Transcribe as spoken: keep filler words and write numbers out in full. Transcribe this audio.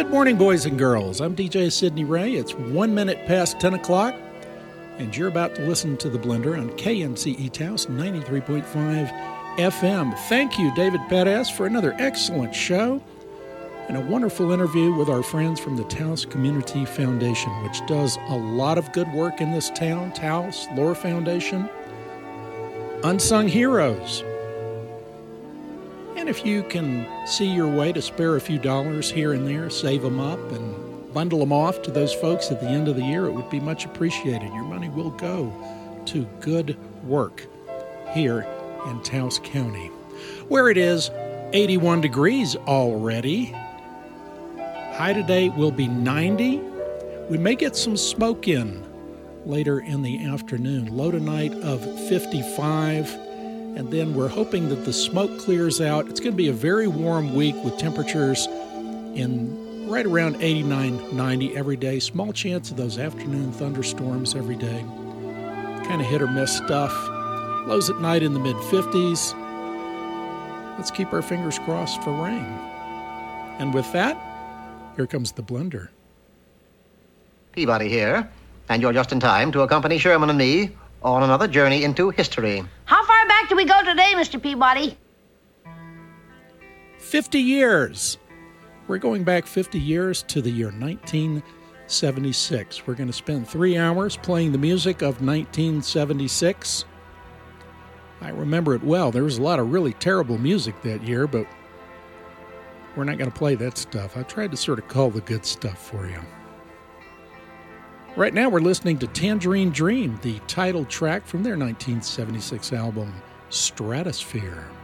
Good morning, boys and girls. I'm D J Sidney Ray. It's one minute past ten o'clock, and you're about to listen to The Blender on K N C E Taos ninety-three point five F M. Thank you, David Perez, for another excellent show and a wonderful interview with our friends from the Taos Community Foundation, which does a lot of good work in this town. Taos Lore Foundation, Unsung Heroes. And if you can see your way to spare a few dollars here and there, save them up and bundle them off to those folks at the end of the year, it would be much appreciated. Your money will go to good work here in Taos County, where it is eighty-one degrees already. High today will be ninety. We may get some smoke in later in the afternoon. Low tonight of fifty-five. And then we're hoping that the smoke clears out. It's going to be a very warm week with temperatures in right around eighty-nine, ninety every day. Small chance of those afternoon thunderstorms every day. Kind of hit or miss stuff. Lows at night in the mid-fifties. Let's keep our fingers crossed for rain. And with that, here comes the blender. Peabody here, and you're just in time to accompany Sherman and me on another journey into history. How far back do we go today, Mister Peabody? fifty years. We're going back fifty years to the year nineteen seventy-six. We're going to spend three hours playing the music of nineteen seventy-six. I remember it well. There was a lot of really terrible music that year, but we're not going to play that stuff. I tried to sort of call the good stuff for you. Right now we're listening to Tangerine Dream, the title track from their nineteen seventy-six album, Stratosphere.